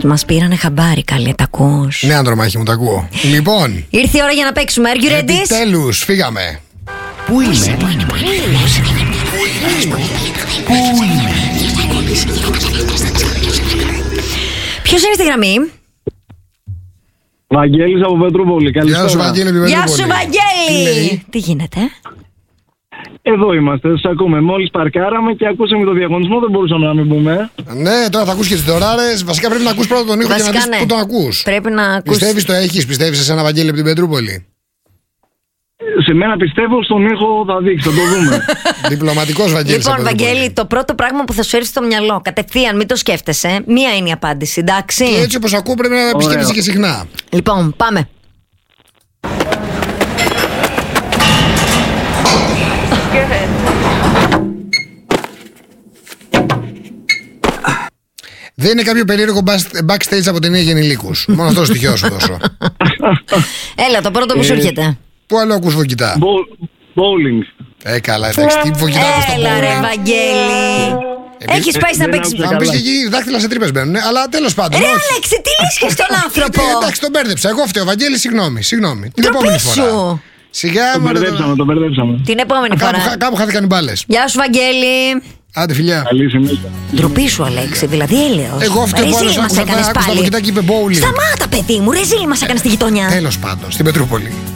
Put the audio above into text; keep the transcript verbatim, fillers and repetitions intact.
Μας πήρανε χαμπάρι, καλέ, τα ακούς? Ναι, άντρωμάχη μου, τα ακούω. Λοιπόν, ήρθε η ώρα για να παίξουμε. Are you ready? επιτέλους, φύγαμε. Πού είμαι? Πού είμαι? Ποιος είναι στη γραμμή? Βαγγέλης από Πετρούπολη. Καλησπέρα. Γεια σου, Βαγγέλη. από Γεια Πετρούπολη. σου, Βαγγέλη! Τι, Τι γίνεται? Εδώ είμαστε, σας ακούμε. Μόλις παρκάραμε και ακούσαμε το διαγωνισμό, δεν μπορούσαμε να μην πούμε. Ναι, τώρα θα ακούς και τις δωράρες. Βασικά πρέπει να ακούς πρώτα τον ήχο Βασικά, και να δεις ναι. πού τον ακούς. Πρέπει να ακούς. Πιστεύεις το έχεις, πιστεύεις σε ένα Βαγγέλη από την Πετρούπολη? Σε μένα πιστεύω, στον ήχο θα δείξει, θα το δούμε. Διπλωματικός Βαγγέλης. Λοιπόν, από την Βαγγέλη, Πετρούπολη. το πρώτο πράγμα που θα σου έρθει στο μυαλό, κατευθείαν, μην το σκέφτεσαι. Μία είναι η απάντηση, εντάξει. Και έτσι όπως ακούω πρέπει να επισκέπτεσαι και συχνά. Λοιπόν, πάμε. Δεν είναι κάποιο περίεργο backstage από ταινία Γενιλίκους. Μόνο αυτό το στοιχείο σου δώσω. Έλα, το πρώτο που σου έρχεται. Πού άλλο ακούς βοκιτά? Bowling. Ε, καλά, εντάξει. Τι βοκιτά ακούς στο Έλα, ρε, bowling? Βαγγέλη. Έχεις πάει να δεν παίξεις? άκουσα Να πεις καλά. και εκεί δάχτυλα σε τρύπες μπαίνουν, αλλά τέλος πάντων. Ρε, όχι. Αλέξη, τι λες και στον άνθρωπο? Ε, εντάξει, τον μπέρδεψα. Εγώ φταίω, Βαγγέλη, συγγνώμη. Συγγνώμη. Την Ντροπή επόμενη φορά. σου. Σιγά, Το μωρέ, μπερδέψαμε, τώρα. το μπερδέψαμε. Την επόμενη Κάπου, φορά. κάπου χάθηκαν οι μπάλες. Γεια σου, Βαγγέλη. Άντε, φιλιά. Καλή συνέχεια. Ντροπή σου, Αλέξη, δηλαδή έλεος. Εγώ φταίω που άλλος Ρεζίλ μας άκουσα έκανες τα- άκουσα τα πάλι. βοκιτά και είπε bowling. Σταμάτα, παιδί μου, ρεζίλ μας έκανες στη γειτονιά. Τέλος πάντων, στην Πετρούπολη.